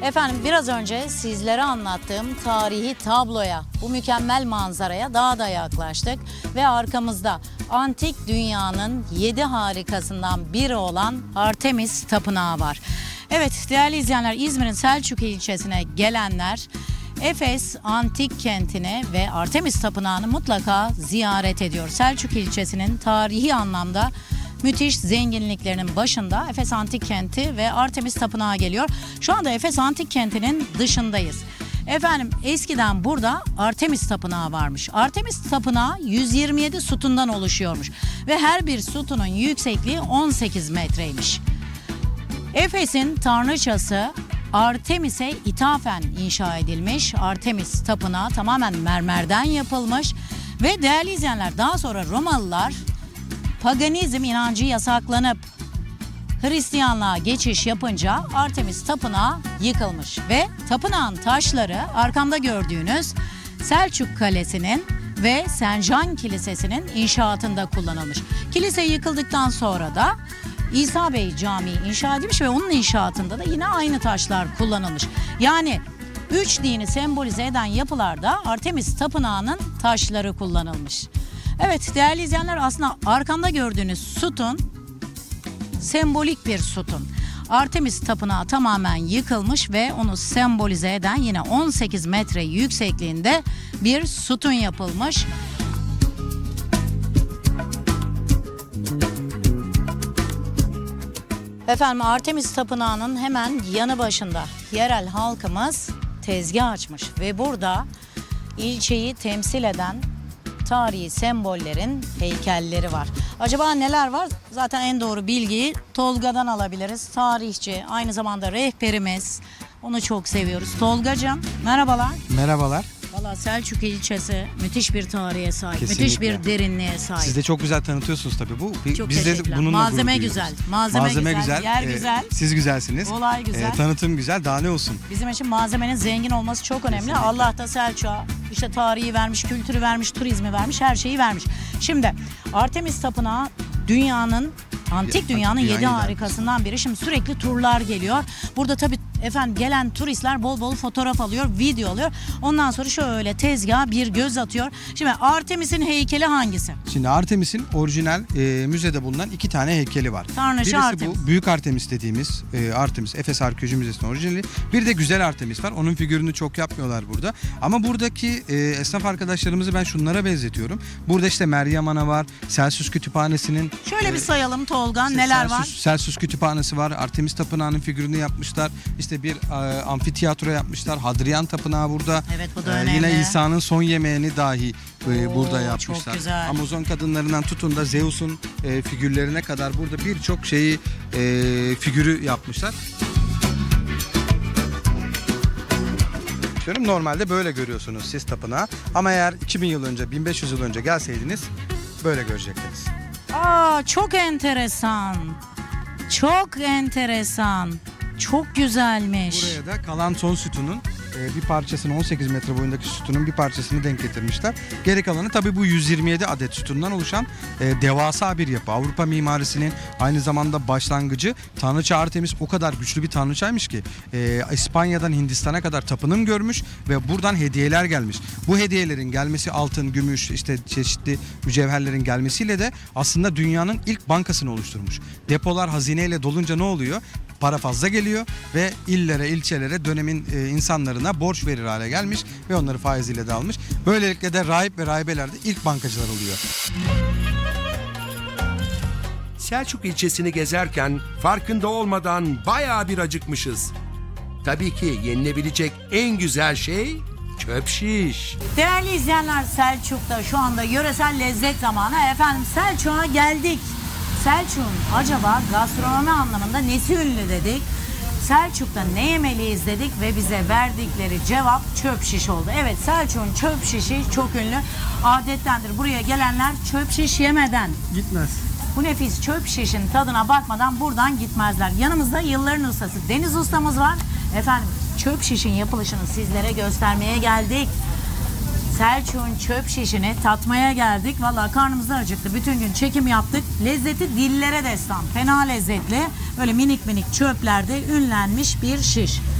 Efendim biraz önce sizlere anlattığım tarihi tabloya, bu mükemmel manzaraya daha da yaklaştık. Ve arkamızda antik dünyanın 7 harikasından biri olan Artemis Tapınağı var. Evet değerli izleyenler, İzmir'in Selçuk ilçesine gelenler Efes Antik Kenti'ni ve Artemis Tapınağı'nı mutlaka ziyaret ediyor. Selçuk ilçesinin tarihi anlamda müthiş zenginliklerinin başında Efes Antik Kenti ve Artemis Tapınağı geliyor. Şu anda Efes Antik Kenti'nin dışındayız. Efendim eskiden burada Artemis Tapınağı varmış. Artemis Tapınağı 127 sütundan oluşuyormuş. Ve her bir sütunun yüksekliği 18 metreymiş. Efes'in tanrıçası Artemis'e ithafen inşa edilmiş. Artemis Tapınağı tamamen mermerden yapılmış. Ve değerli izleyenler, daha sonra Romalılar paganizm inancı yasaklanıp Hristiyanlığa geçiş yapınca Artemis Tapınağı yıkılmış. Ve tapınağın taşları arkamda gördüğünüz Selçuk Kalesi'nin ve Sencan Kilisesi'nin inşaatında kullanılmış. Kilise yıkıldıktan sonra da İsa Bey Camii inşa edilmiş ve onun inşaatında da yine aynı taşlar kullanılmış. Yani 3 dini sembolize eden yapılarda Artemis Tapınağı'nın taşları kullanılmış. Evet değerli izleyenler, aslında arkamda gördüğünüz sütun sembolik bir sütun. Artemis Tapınağı tamamen yıkılmış ve onu sembolize eden yine 18 metre yüksekliğinde bir sütun yapılmış. Efendim Artemis Tapınağı'nın hemen yanı başında yerel halkımız tezgah açmış ve burada ilçeyi temsil eden tarihi sembollerin heykelleri var. Acaba neler var? Zaten en doğru bilgiyi Tolga'dan alabiliriz. Tarihçi, aynı zamanda rehberimiz. Onu çok seviyoruz. Tolgacığım merhabalar. Merhabalar. Valla Selçuk ilçesi müthiş bir tarihe sahip. Kesinlikle. Müthiş bir derinliğe sahip. Siz de çok güzel tanıtıyorsunuz tabii bu. Çok Biz de teşekkürler. bununla Malzeme gurur güzel. duyuyoruz. Malzeme güzel. Yer güzel. Siz güzelsiniz. Olay güzel. Tanıtım güzel. Daha ne olsun? Bizim için malzemenin zengin olması çok önemli. Kesinlikle. Allah da Selçuk'a işte tarihi vermiş, kültürü vermiş, turizmi vermiş, her şeyi vermiş. Şimdi Artemis Tapınağı antik dünyanın 7 harikasından biri. Şimdi sürekli turlar geliyor. Burada tabii efendim gelen turistler bol bol fotoğraf alıyor, video alıyor. Ondan sonra şöyle tezgaha bir göz atıyor. Şimdi Artemis'in heykeli hangisi? Şimdi Artemis'in orijinal müzede bulunan 2 tane heykeli var. Tanrıça Birisi Artemis. bu Büyük Artemis dediğimiz Artemis, Efes Arkeoloji Müzesi'nin orijinali. Bir de Güzel Artemis var. Onun figürünü çok yapmıyorlar burada. Ama buradaki esnaf arkadaşlarımızı ben şunlara benzetiyorum. Burada işte Meryem Ana var, Celsus Kütüphanesi'nin... Şöyle bir sayalım Tolga, neler var? Celsus Kütüphanesi var. Artemis Tapınağı'nın figürünü yapmışlar. İşte bir amfiteyatro yapmışlar. Hadrian Tapınağı burada. Evet, bu da önemli. Yine İsa'nın son yemeğini dahi burada yapmışlar. Çok güzel. Amazon kadınlarından tutun da Zeus'un figürlerine kadar burada birçok şeyi figürü yapmışlar. Normalde böyle görüyorsunuz siz tapınağı. Ama eğer 2000 yıl önce, 1500 yıl önce gelseydiniz böyle görecektiniz. Çok enteresan. Çok enteresan. Çok güzelmiş. Buraya da kalan son sütunun bir parçasını, 18 metre boyundaki sütunun bir parçasını denk getirmişler. Geri kalanı tabii bu 127 adet sütundan oluşan devasa bir yapı. Avrupa mimarisinin aynı zamanda başlangıcı. Tanrıça Artemis o kadar güçlü bir tanrıçaymış ki İspanya'dan Hindistan'a kadar tapınım görmüş ve buradan hediyeler gelmiş. Bu hediyelerin gelmesi, altın, gümüş, işte çeşitli mücevherlerin gelmesiyle de aslında dünyanın ilk bankasını oluşturmuş. Depolar hazineyle dolunca ne oluyor? Para fazla geliyor ve illere, ilçelere dönemin insanlarına borç verir hale gelmiş ve onları faiziyle de almış. Böylelikle de rahip ve rahibeler de ilk bankacılar oluyor. Selçuk ilçesini gezerken farkında olmadan bayağı bir acıkmışız. Tabii ki yenilebilecek en güzel şey çöp şiş. Değerli izleyenler, Selçuk'ta şu anda yöresel lezzet zamanı. Efendim Selçuk'a geldik. Selçuk'un acaba gastronomi anlamında nesi ünlü dedik. Selçuk'ta ne yemeliyiz dedik ve bize verdikleri cevap çöp şiş oldu. Evet, Selçuk'un çöp şişi çok ünlü. Adettendir buraya gelenler çöp şiş yemeden Gitmez. bu nefis çöp şişin tadına bakmadan buradan gitmezler. Yanımızda yılların ustası Deniz ustamız var. Efendim çöp şişin yapılışını sizlere göstermeye geldik. Selçuk'un çöp şişini tatmaya geldik. Vallahi karnımız da acıktı. Bütün gün çekim yaptık. Lezzeti dillere destan. Fena lezzetli. Böyle minik minik çöplerde ünlenmiş bir şiş.